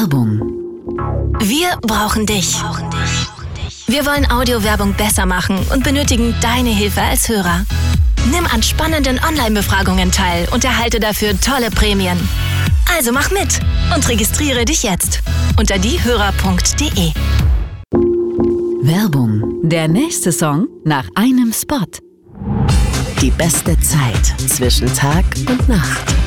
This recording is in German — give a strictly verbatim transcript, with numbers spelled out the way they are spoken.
Werbung. Wir brauchen dich. Wir wollen Audiowerbung besser machen und benötigen deine Hilfe als Hörer. Nimm an spannenden Online-Befragungen teil und erhalte dafür tolle Prämien. Also mach mit und registriere dich jetzt unter diehörer punkt de. Werbung. Der nächste Song nach einem Spot. Die beste Zeit zwischen Tag und Nacht.